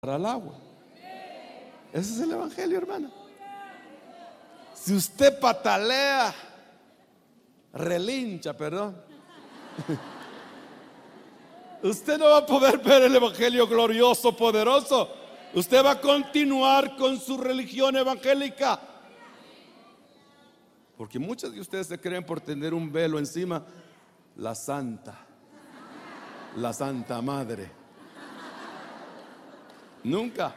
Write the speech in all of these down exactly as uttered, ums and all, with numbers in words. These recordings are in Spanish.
al agua. Ese es el evangelio, hermano. Si usted patalea, relincha, perdón, usted no va a poder ver el evangelio glorioso, poderoso. Usted va a continuar con su religión evangélica. Porque muchos de ustedes se creen por tener un velo encima, la santa, la santa madre. Nunca.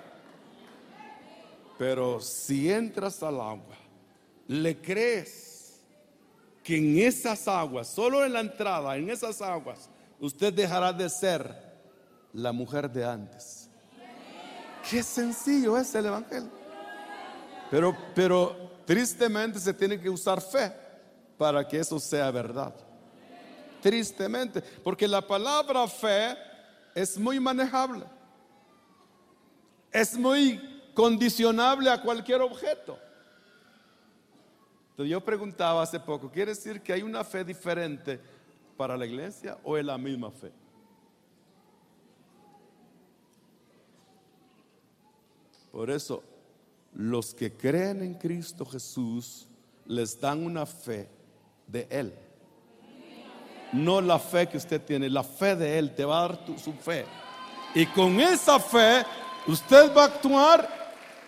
Pero si entras al agua, le crees que en esas aguas, solo en la entrada, en esas aguas, usted dejará de ser la mujer de antes. Qué sencillo es el evangelio. Pero, pero tristemente se tiene que usar fe para que eso sea verdad. Tristemente, porque la palabra fe es muy manejable, es muy condicionable a cualquier objeto. Entonces yo preguntaba hace poco, ¿quiere decir que hay una fe diferente para la iglesia o es la misma fe? Por eso, los que creen en Cristo Jesús les dan una fe de Él. No la fe que usted tiene, la fe de Él te va a dar tu, su fe. Y con esa fe usted va a actuar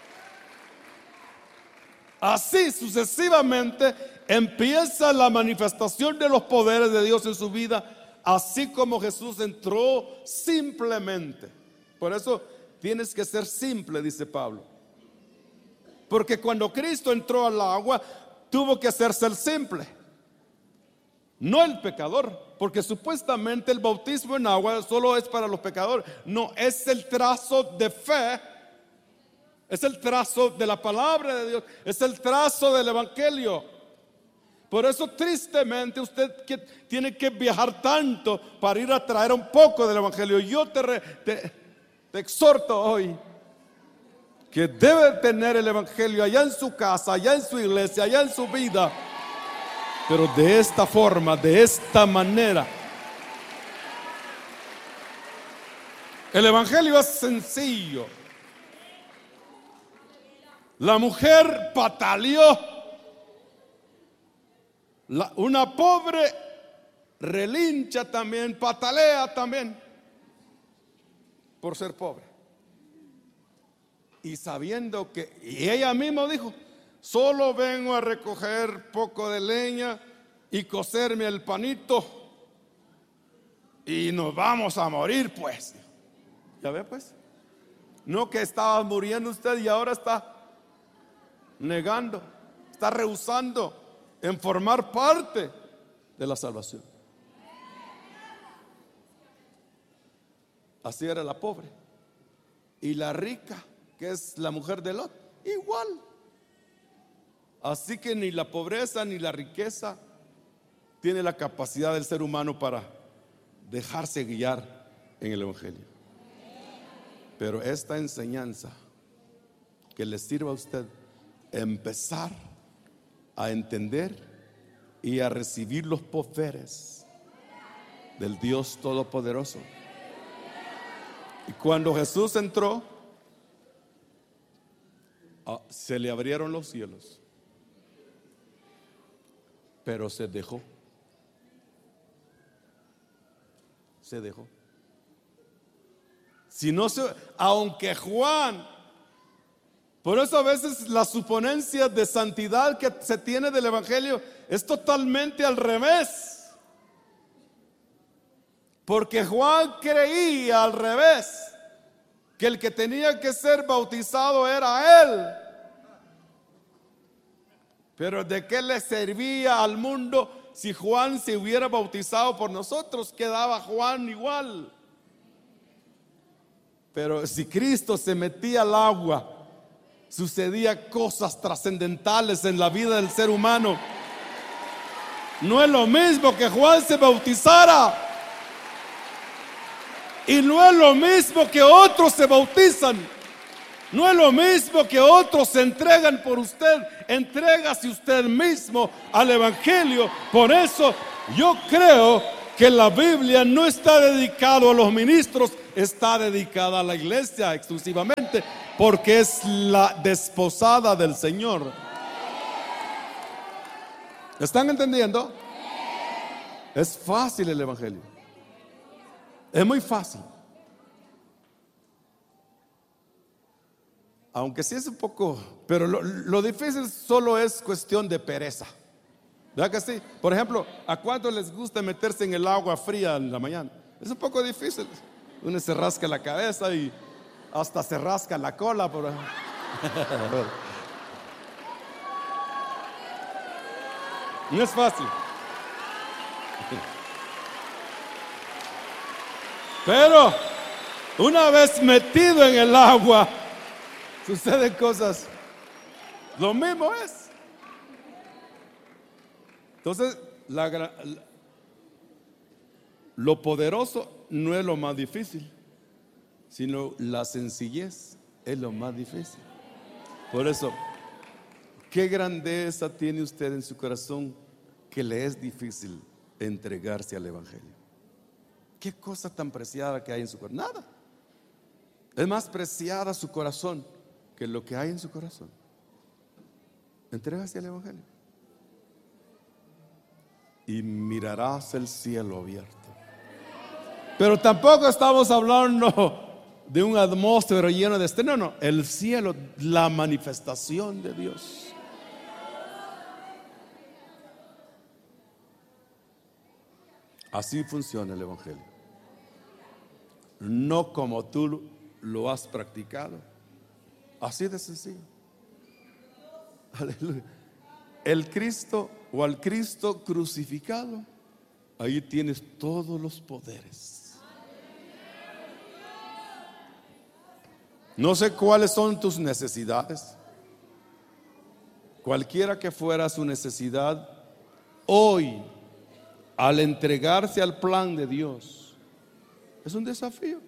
así sucesivamente. Empieza la manifestación de los poderes de Dios en su vida, así como Jesús entró simplemente. Por eso tienes que ser simple, dice Pablo. Porque cuando Cristo entró al agua, tuvo que hacerse el simple, no el pecador. Porque supuestamente el bautismo en agua solo es para los pecadores. No, es el trazo de fe, es el trazo de la palabra de Dios, es el trazo del evangelio. Por eso tristemente usted que tiene que viajar tanto para ir a traer un poco del evangelio. Yo te, re, te, te exhorto hoy que debe tener el evangelio allá en su casa, allá en su iglesia, allá en su vida, pero de esta forma, de esta manera. El evangelio es sencillo. La mujer pataleó. La, una pobre relincha también, patalea también por ser pobre. Y sabiendo que, y ella misma dijo, solo vengo a recoger poco de leña y cocerme el panito y nos vamos a morir, pues. ¿Ya ve, pues? No que estaba muriendo usted y ahora está negando, está rehusando en formar parte de la salvación. Así era la pobre. Y la rica, que es la mujer de Lot, igual. Así que ni la pobreza ni la riqueza tiene la capacidad del ser humano para dejarse guiar en el evangelio. Pero esta enseñanza que le sirva a usted empezar a entender y a recibir los poderes del Dios Todopoderoso. Y cuando Jesús entró, se le abrieron los cielos, pero se dejó. Se dejó. Si no se, aunque Juan, por eso a veces la suponencia de santidad que se tiene del evangelio es totalmente al revés. Porque Juan creía al revés, que el que tenía que ser bautizado era él. Pero ¿de qué le servía al mundo si Juan se hubiera bautizado por nosotros? Quedaba Juan igual. Pero si Cristo se metía al agua, sucedía cosas trascendentales en la vida del ser humano. No es lo mismo que Juan se bautizara, y no es lo mismo que otros se bautizan. No es lo mismo que otros se entregan por usted. Entrégase usted mismo al evangelio. Por eso yo creo que la Biblia no está dedicada a los ministros, está dedicada a la iglesia exclusivamente, porque es la desposada del Señor. ¿Están entendiendo? Es fácil el evangelio. Es muy fácil. Aunque sí es un poco, pero lo, lo difícil solo es cuestión de pereza. ¿Verdad que sí? Por ejemplo, ¿a cuántos les gusta meterse en el agua fría en la mañana? Es un poco difícil. Uno se rasca la cabeza y hasta se rasca la cola. Por... No es fácil. Pero una vez metido en el agua, suceden cosas. Lo mismo es. Entonces, la, la, lo poderoso no es lo más difícil, sino la sencillez es lo más difícil. Por eso, ¿qué grandeza tiene usted en su corazón que le es difícil entregarse al evangelio? ¿Qué cosa tan preciada que hay en su corazón? Nada. Es más preciada su corazón que lo que hay en su corazón. Entrégase al evangelio y mirarás el cielo abierto. Pero tampoco estamos hablando de un atmósfero lleno de estrellas. No, no, el cielo, la manifestación de Dios. Así funciona el evangelio. No como tú lo has practicado. Así de sencillo. Aleluya. El Cristo o al Cristo crucificado, ahí tienes todos los poderes. No sé cuáles son tus necesidades. Cualquiera que fuera su necesidad, hoy, al entregarse al plan de Dios, es un desafío.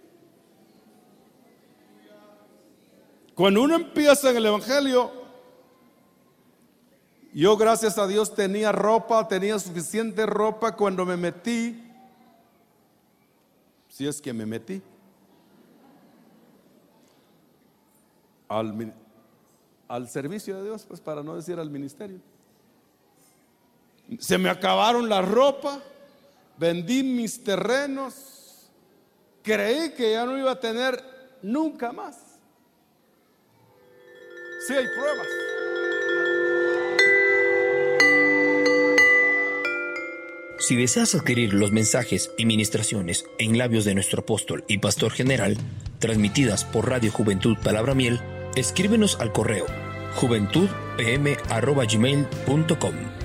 Cuando uno empieza en el evangelio, yo, gracias a Dios, tenía ropa, tenía suficiente ropa cuando me metí, si es que me metí, al, al servicio de Dios, pues para no decir al ministerio. Se me acabaron la ropa, vendí mis terrenos, creí que ya no iba a tener nunca más. Sí hay pruebas. Si deseas adquirir los mensajes y ministraciones en labios de nuestro apóstol y pastor general, transmitidas por Radio Juventud Palabra Miel, escríbenos al correo juventud p m arroba gmail punto com.